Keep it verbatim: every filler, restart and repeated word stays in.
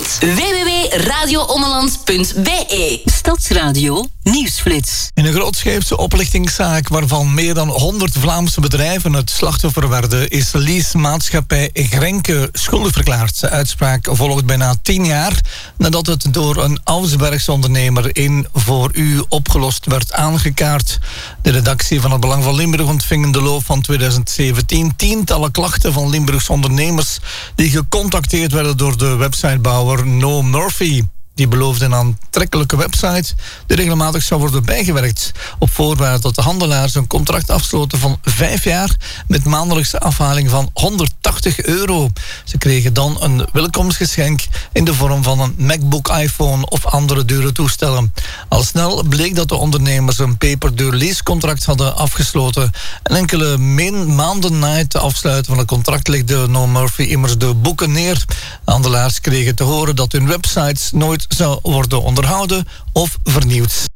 Ommeland. w w w punt radio ommeland punt b e. Stadsradio Nieuwsflits. In een grootscheepse oplichtingszaak waarvan meer dan honderd Vlaamse bedrijven het slachtoffer werden, is leasemaatschappij Grenke schuldig verklaard. De uitspraak volgt bijna tien jaar nadat het door een Oudsbergse ondernemer in Voor U opgelost werd aangekaart. De redactie van het Belang van Limburg ontving in de loop van tweeduizend zeventien tientallen klachten van Limburgse ondernemers die gecontacteerd werden door de websitebouwer No Murphy. Die beloofde een aantrekkelijke website die regelmatig zou worden bijgewerkt, op voorwaarde dat de handelaars een contract afsloten van vijf jaar met maandelijkse afhaling van honderdtachtig euro. Ze kregen dan een welkomstgeschenk in de vorm van een MacBook, iPhone of andere dure toestellen. Al snel bleek dat de ondernemers een peperduur leasecontract hadden afgesloten en enkele min- maanden na het afsluiten van het contract legde No Murphy immers de boeken neer. De handelaars kregen te horen dat hun websites nooit zou worden onderhouden of vernieuwd.